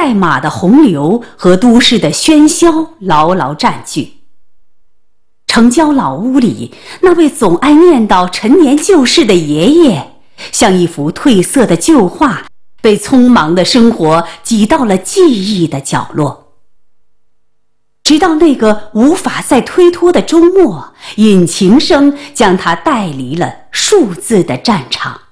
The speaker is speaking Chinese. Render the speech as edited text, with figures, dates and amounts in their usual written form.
代码的洪流和都市的喧嚣牢牢占据。城郊老屋里，那位总爱念叨陈年旧事的爷爷，像一幅褪色的旧画，被匆忙的生活挤到了记忆的角落。直到那个无法再推脱的周末，引擎声将他带离了数字的战场。